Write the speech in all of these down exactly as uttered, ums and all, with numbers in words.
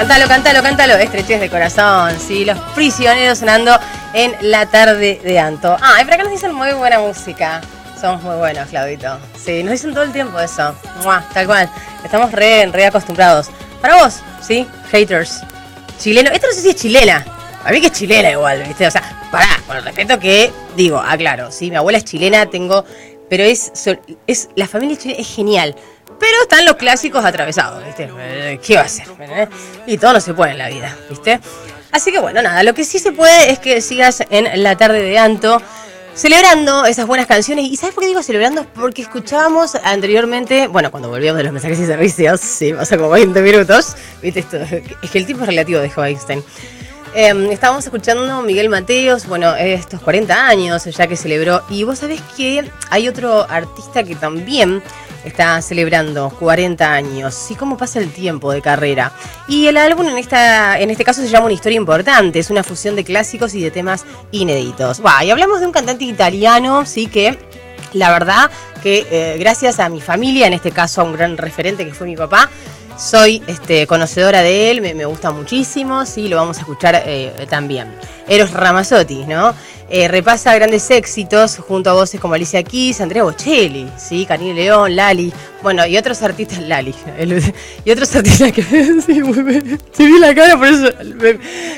Cántalo, cántalo, cántalo. Estrechez de corazón, sí. Los prisioneros sonando en la tarde de Anto. Ah, y por acá nos dicen muy buena música. Somos muy buenos, Claudito. Sí, nos dicen todo el tiempo eso. Mua, tal cual. Estamos re, re acostumbrados. Para vos, ¿sí? Haters. Chileno. Esto no sé si es chilena. A mí que es chilena igual, ¿viste? O sea, pará, con el respeto que digo, aclaro, sí, mi abuela es chilena, tengo... Pero es, es la familia chilena es genial. Pero están los clásicos atravesados, ¿viste? ¿Qué va a hacer? Y todo no se puede en la vida, ¿viste? Así que bueno, nada, lo que sí se puede es que sigas en la tarde de Anto celebrando esas buenas canciones. ¿Y sabes por qué digo celebrando? Porque escuchábamos anteriormente, bueno, cuando volvíamos de los mensajes y servicios, sí, pasó como veinte minutos, ¿viste? Esto, es que el tiempo es relativo, dijo Einstein. Eh, estábamos escuchando Miguel Mateos, bueno, estos cuarenta años ya que celebró. Y vos sabés que hay otro artista que también está celebrando cuarenta años. ¿Y cómo pasa el tiempo de carrera? Y el álbum en esta en este caso se llama Una historia importante. Es una fusión de clásicos y de temas inéditos. Bah, y hablamos de un cantante italiano, sí, que la verdad que eh, gracias a mi familia, en este caso a un gran referente que fue mi papá, soy este, conocedora de él, me, me gusta muchísimo, sí, lo vamos a escuchar eh, también. Eros Ramazzotti, ¿no? Eh, repasa grandes éxitos junto a voces como Alicia Keys, Andrea Bocelli, ¿sí? Karin León, Lali, bueno, y otros artistas, Lali, el, y otros artistas que... sí, me, se vi la cara, por eso me,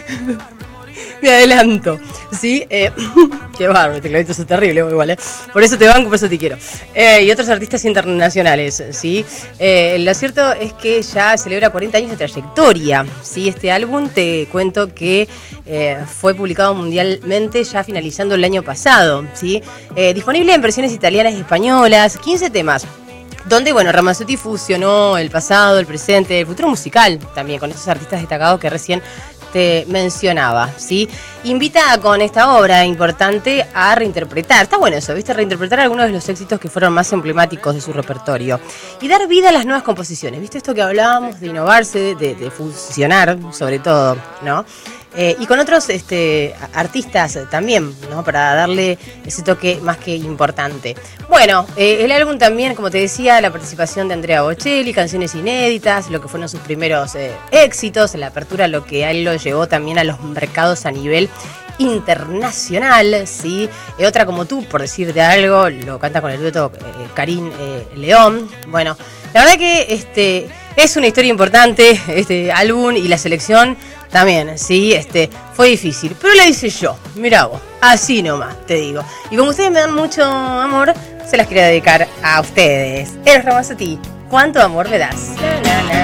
me adelanto, ¿sí? Eh, qué bárbaro, este clavito es terrible, igual, ¿eh? Por eso te banco, por eso te quiero. Eh, y otros artistas internacionales, ¿sí? Eh, lo cierto es que ya celebra cuarenta años de trayectoria, ¿sí? Este álbum, te cuento que eh, fue publicado mundialmente ya finalizando el año pasado, ¿sí? Eh, disponible en versiones italianas y españolas, quince temas. Donde, bueno, Ramazzotti fusionó el pasado, el presente, el futuro musical también con estos artistas destacados que recién te mencionaba, ¿sí? Invita con esta obra importante a reinterpretar, está bueno eso, ¿viste? Reinterpretar algunos de los éxitos que fueron más emblemáticos de su repertorio y dar vida a las nuevas composiciones, ¿viste? Esto que hablábamos de innovarse, de, de fusionar, sobre todo, ¿no? Eh, y con otros este, artistas también, ¿no? Para darle ese toque más que importante. Bueno, eh, el álbum también, como te decía, la participación de Andrea Bocelli, canciones inéditas, lo que fueron sus primeros eh, éxitos, en la apertura, lo que a él lo llevó también a los mercados a nivel internacional, ¿sí? Eh, otra como tú, por decirte algo, lo canta con el dueto eh, Karin eh, León. Bueno, la verdad que este es una historia importante, este álbum y la selección también, sí, este, fue difícil, pero la hice yo, mirá vos, así nomás, te digo. Y como ustedes me dan mucho amor, se las quería dedicar a ustedes. Eros Ramazzotti, ¿cuánto amor me das? Na, na, na.